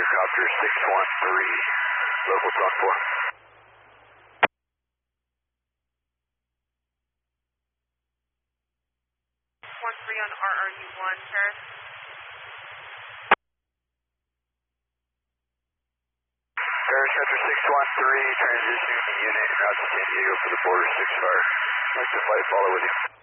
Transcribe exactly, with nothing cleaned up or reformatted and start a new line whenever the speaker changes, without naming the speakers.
Helicopter six one three, local one four.
one three on R R U one, Paris.
Paris Center six one three, transitioning the unit route to San Diego for the border six fire. I'd like to flight follow with you.